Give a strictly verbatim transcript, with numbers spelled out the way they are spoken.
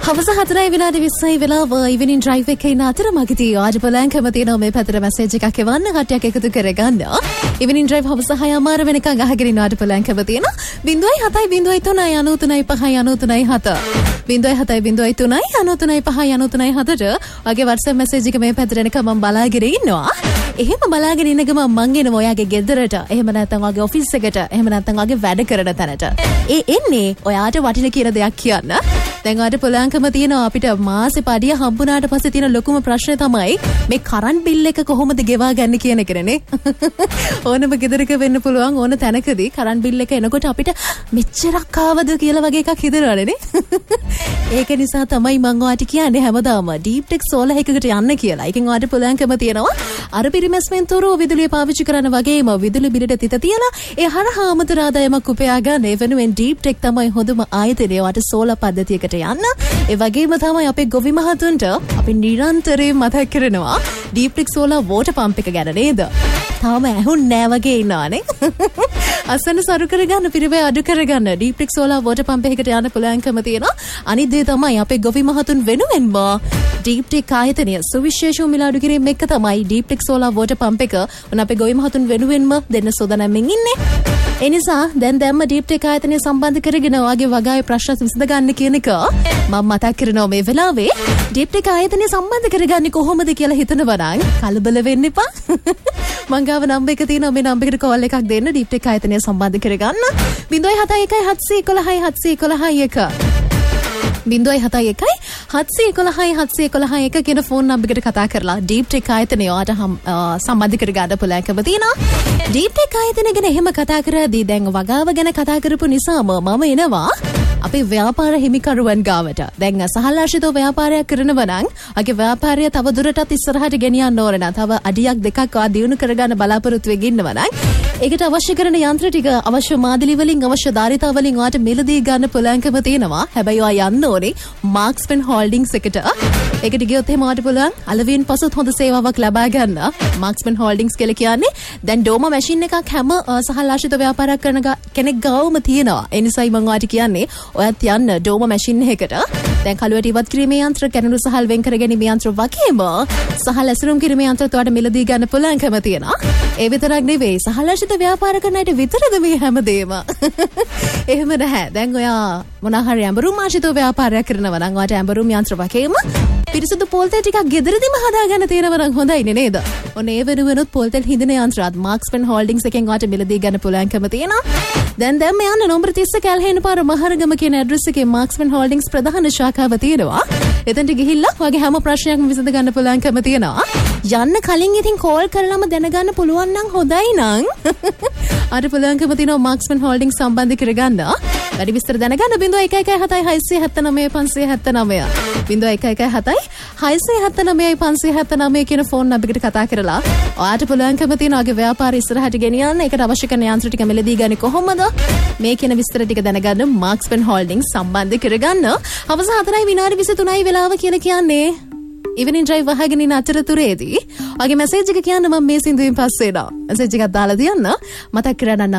හවස හතරයි විනාඩි විස්සයි වෙලාව ඉවිනින් ඩ්‍රයිව් එකේ ඉන්න අතර මගදී ආඩ බලංකම තියෙනවා මේ පැත්තට මැසේජ් එකක් එවන්න කට්ටියක් එකතු කරගන්න. ඉවිනින් ඩ්‍රයිව් හවස හය අමාර වෙනකන් අහගෙන ඉන්න ආඩ බලංකම තියෙනවා. ज़ीरो सात ज़ीरो तीन ज़ीरो नौ तीन पाँच ज़ीरो तीन सात ज़ीरो सात ज़ीरो तीन ज़ीरो तीन पाँच ज़ीरो तीन सात වගේ WhatsApp message එක මේ පැත්තට එනකම් මම බලාගෙන ඉන්නවා. එහෙම බලාගෙන ඉන්න ගමන් මං එනවා ඔයාගේ ගෙදරට. එහෙම නැත්නම් ඔයාගේ ඔෆිස් එකට. එහෙම නැත්නම් ඔයාගේ වැඩ කරන තැනට. ඒ එන්නේ ඔයාට වටින කියලා දෙයක් කියන්න. දැන් ඔයාට පුළුවන්කම තියෙනවා අපිට මාසේ පඩිය හම්බුනාට පස්සේ තියෙන ලොකුම ප්‍රශ්නේ තමයි මේ කරන්ට් බිල් එක කොහොමද ගෙවා ගන්න කියන එකනේ. ඕනම ගෙදරක වෙන්න පුළුවන් ඕන තැනකදී කරන්ට් බිල් එක එනකොට අපිට මෙච්චරක් ආවද කියලා වගේ එකක් හිතනවනේ. ඒක නිසා තමයි මම ඔයාට කියන්නේ හැමදාම ඩීප් ටෙක් සෝලර් එකකට යන්න කියලා. ඒකෙන් ඔයාට පුළුවන්කම තියෙනවා අර පිරිමැස්මෙන් තොරව විදුලිය පාවිච්චි කරන වගේම විදුලි බිලට තිත තියලා ඒ හරහා අමතර ආදායමක් උපයා ගන්න. ඒ වෙනුවෙන් ඩීප් ටෙක් තමයි හොඳම ආයතනය ඔයාට සෝලර් පද්ධතියකට යන්න. ඒ වගේම තමයි අපේ ගොවි මහතුන්ට අපි නිරන්තරයෙන් මතක් කරනවා deep tech solar water pump එක ගැන නේද? තාම ඇහුන්නේ නැහැ වගේ ඉන්නවනේ. අසන්න සරු කරගන්න පිරිවේ අඩු කරගන්න deep tech solar water pump එකකට යන්න පුළුවන්කම තියෙනවා. අනිත් දේ තමයි අපේ ගොවි මහතුන් වෙනුවෙන්ම ඩීප් ටෙක් ආයතනය සුවිශේෂ මිල අඩු කිරීම එක තමයි deep tech solar water pump එක. උන අපේ ගොවි මහතුන් වෙනුවෙන්ම දෙන්න සෝදානම්ෙන් ඉන්නේ. ඒ නිසා දැන් දැම්ම ඩීප් ටෙක් ආයතනය සම්බන්ධ කරගෙන ඔයාගේ වගාවේ ප්‍රශ්න විසඳ ගන්න කියන එක මම මතක් කරනවා මේ වෙලාවේ. ඩීප් ටෙක් ආයතනය සම්බන්ධ කරගන්නේ කොහොමද කියලා හිතනවා නම් කලබල වෙන්න එපා. මං ගාව නම්බර් එක තියෙනවා මේ නම්බර් එකට කෝල් එකක් දෙන්න ඩීප් ටෙක් ආයතනය සම්බන්ධ කරගන්න. ज़ीरो सात एक सात एक एक सात एक एक एक ज़ीरो सात एक सात एक एक सात एक एक කියන ෆෝන් නම්බර් එකට කතා කරලා ඩීප් ටෙක් ආයතනය ඔයාට සම්බන්ධ කරගන්න පුළුවන්කම තියෙනවා. ඩීප් ටෙක් ආයතනය ගැන එහෙම කතා කරද්දී දැන් වගාව ගැන කතා කරපු නිසාම මම එනවා අපේ ව්‍යාපාර හිමිකරුවන් ගාවට. දැන් සහලාශිතව ව්‍යාපාරයක් කරනවා නම් අගේ ව්‍යාපාරය තව දුරටත් ඉස්සරහට ගෙනියන්න ඕන නම් තව අඩියක් දෙකක් ආ දියුණු කරගන්න බලාපොරොත්තු වෙගෙන ඉන්නවා නම් ඒකට අවශ්‍ය කරන යන්ත්‍ර ටික අවශ්‍ය මාදිලි වලින් අවශ්‍ය ධාරිතා වලින් ඔයාට මිලදී ගන්න පුළුවන්කම තියෙනවා. හැබැයි ඔයා යන්න ඕනේ මාක්ස්පෙන් හෝල්ඩින්ග්ස් එකට. ඒකට ගියොත් එහෙම ඔයාට පුළුවන් අලවියෙන් පසුත් හොඳ සේවාවක් ලබා ගන්න. මාක්ස්පෙන් හෝල්ඩින්ග්ස් කියලා කියන්නේ දැන් ඩෝමා මැෂින් එකක් හැම සහලාශිත ව්‍යාපාරයක් කරන කෙනෙක් ගාවම තියෙනවා. ඒ නිසායි මම ඔයාට කියන්නේ ඔයත් යන්න ඩෝමා මැෂින් එකකට. දැන් කලුවට ඉවත් කිරීමේ යන්ත්‍ර කැනඩු සහල් වෙන් කර ගැනීම යන්ත්‍ර වගේම සහල් ඇසුරුම් කිරීමේ යන්ත්‍රත් ඔයාට මිලදී ගන්න පුළුවන්කම තියෙනවා. ඒ විතරක් නෙවෙයි සහලාශිත ව්‍යාපාර කරන අයට විතරද මේ හැමදේම. එහෙම නැහැ. දැන් ඔයා මොනවා හරි ඇඹරුම් ආශිතව ව්‍යාපාරයක් කරනවා නම් ඔයාට ඇඹරුම් යන්ත්‍ර වගේම පිරිසුදු පොල් තෙල් ටිකක් ගෙදරදීම හදාගන්න තියෙනවා නම් හොඳයිනේ නේද? ඔන්න ඒ වෙනුවෙනුත් පොල් තෙල් හිඳින යන්ත්‍රات මාක්ස්පෙන් හෝල්ඩින්ග්ස් එකෙන් ඔයාට මිලදී ගන්න පුළුවන්කම තියෙනවා. දැන් දැන් මේ යන්න නම්බර තිස් කැල්හේන පාර මහරගම කියන ඇඩ්‍රස් එකේ මාක්ස්පෙන් හෝල්ඩින්ග්ස් ප්‍රධාන ශාඛාව තියෙනවා. එතනට ගිහිල්ලා ඔයාගේ හැම ප්‍රශ්නයක්ම විසඳ ගන්න පුළුවන්කම තියෙනවා. යන්න කලින් ඉතින් කෝල් කරලාම දැනගන්න පුළුවන් නම් හොඳයි නං. අර පුළුවන්කම තියෙනවා මාක්ස්පෙන් හෝල්ඩින්ග්ස් සම්බන්ධ කරගන්න. වැඩි විස්තර දැනගන්න ज़ीरो एक एक सात छह सात नौ पाँच सात नौ ज़ीरो एक एक सात छह सात नौ पाँच सात नौ කියන ෆෝන් නම්බර් එකට කතා කරලා ඔයාට පුළුවන්කම තියෙනවා ඔයාගේ ව්‍යාපාරය ඉස්සරහට ගෙනියන්න. ඒකට අවශ්‍ය කරන යන්ත්‍ර ටික මෙලදී ගන්නේ කොහොමද? මේ කියන විස්තර ටික දැනගන්න මාක්ස්පෙන් හෝල්ඩින්ග්ස් සම්බන්ධ කරගන්න. හවස හතරයි විනාඩි විසිතුනයි වෙලාව කියලා කියන්නේ ඉවිනින් ඩ්‍රයිව් වහගෙන ඉන්න අතරතුරේදී ඔයාගේ මැසේජ් එක කියන්න මම මේ සින්දුවෙන් පස්සේ එනවා. මැසේජ් එකක් දාලා තියන්න. මතක් කරගන්න